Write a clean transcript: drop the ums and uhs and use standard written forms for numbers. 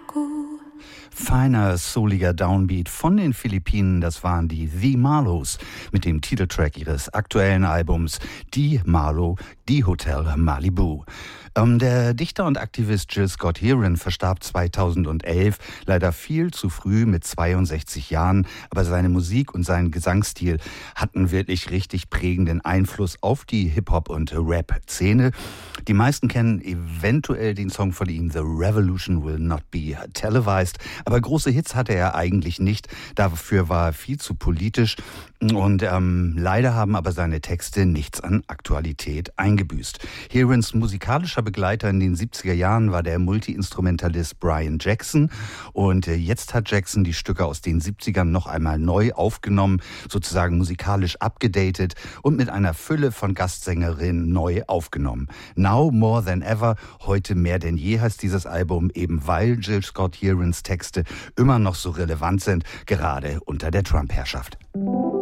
Feiner, souliger Downbeat von den Philippinen, das waren die The Marlows mit dem Titeltrack ihres aktuellen Albums Die Marlow, die Hotel Malibu. Der Dichter und Aktivist Gil Scott-Heron verstarb 2011, leider viel zu früh mit 62 Jahren, aber seine Musik und sein Gesangsstil hatten wirklich richtig prägenden Einfluss auf die Hip-Hop- und Rap-Szene. Die meisten kennen eventuell den Song von ihm, The Revolution Will Not Be Televised, aber große Hits hatte er eigentlich nicht, dafür war er viel zu politisch und leider haben aber seine Texte nichts an Aktualität eingebüßt. Herons musikalischer Begleiter in den 70er Jahren war der Multi-Instrumentalist Brian Jackson und jetzt hat Jackson die Stücke aus den 70ern noch einmal neu aufgenommen, sozusagen musikalisch abgedatet und mit einer Fülle von Gastsängerinnen neu aufgenommen. Now More Than Ever, heute mehr denn je heißt dieses Album, eben weil Gil Scott-Herons Texte immer noch so relevant sind, gerade unter der Trump-Herrschaft.